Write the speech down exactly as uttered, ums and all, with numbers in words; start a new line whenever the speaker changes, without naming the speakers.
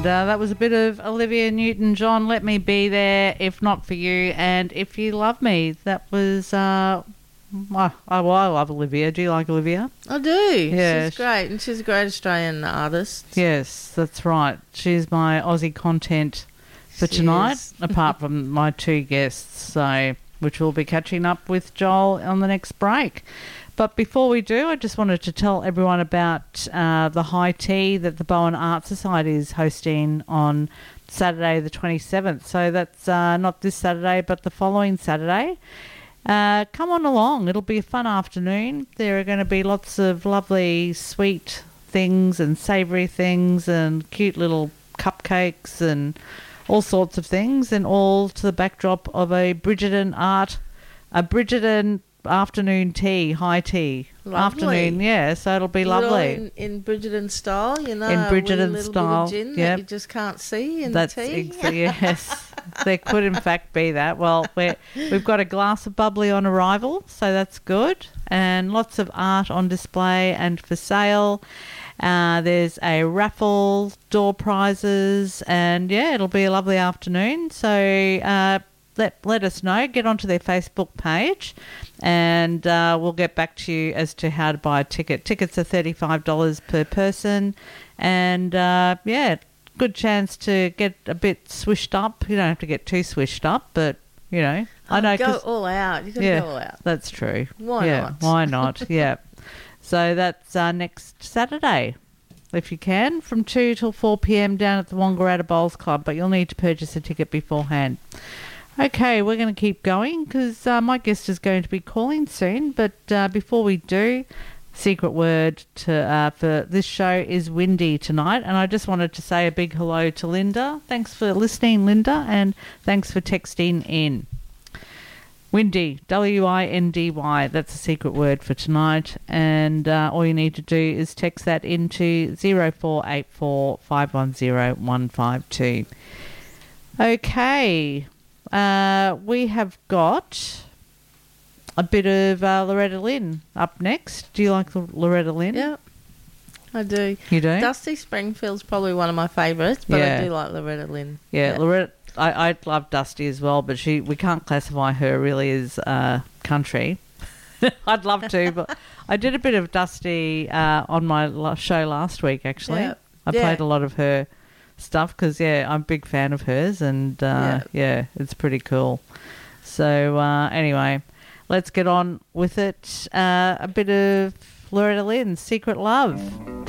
Uh, that was a bit of Olivia Newton-John, Let Me Be There, If Not For You, and If You Love Me. That was, uh, oh, well, I love Olivia. Do you like Olivia?
I do.
Yeah.
She's great, and she's a great Australian artist.
Yes, that's right. She's my Aussie content for
She
tonight,
is.
apart from my two guests, so which we'll be catching up with Joel on the next break. But before we do, I just wanted to tell everyone about uh, the high tea that the Bowen Art Society is hosting on Saturday the twenty-seventh. So that's uh, not this Saturday, but the following Saturday. Uh, come on along. It'll be a fun afternoon. There are going to be lots of lovely sweet things and savoury things and cute little cupcakes and all sorts of things, and all to the backdrop of a Bridgerton art, a Bridgerton afternoon tea, high tea.
Lovely.
Afternoon, yeah, so it'll be
Is it all
lovely.
in, in Bridgerton style, you know,
In
a wee
Bridgerton
little
style,
bit of gin
yep.
that you just can't see in
That's
the tea.
exa- yes, there could in fact be that. Well, we're, we've got a glass of bubbly on arrival, so that's good, and lots of art on display and for sale. Uh, there's a raffle, door prizes, and yeah, it'll be a lovely afternoon. So uh, let let us know. Get onto their Facebook page, and uh, we'll get back to you as to how to buy a ticket. Tickets are thirty-five dollars per person, and uh, yeah, good chance to get a bit swished up. You don't have to get too swished up, but you know, I know
Go
'cause-
all out. You've got to
yeah,
go all out.
that's true.
Why
yeah,
not?
Why not? Yeah. So that's uh, next Saturday, if you can, from two till four p.m. down at the Wangaratta Bowls Club, but you'll need to purchase a ticket beforehand. Okay, we're going to keep going because uh, my guest is going to be calling soon, but uh, before we do, secret word to uh, for this show is windy tonight, and I just wanted to say a big hello to Linda. Thanks for listening, Linda, and thanks for texting in. Windy, W I N D Y, that's a secret word for tonight, and uh, all you need to do is text that into zero four eight four five one zero one five two. Okay, uh, we have got a bit of uh, Loretta Lynn up next. Do you like Loretta Lynn?
Yeah, I do.
You do?
Dusty Springfield's probably one of my favourites, but
Yeah.
I do like Loretta Lynn.
Yeah, Loretta. I, I love Dusty as well, but she we can't classify her really as uh, country. I'd love to, but I did a bit of Dusty uh, on my la- show last week, actually.
Yeah.
I
Yeah.
played a lot of her stuff because, yeah, I'm a big fan of hers, and, uh, yeah. yeah, it's pretty cool. So, uh, anyway, let's get on with it. Uh, a bit of Loretta Lynn's Secret Love.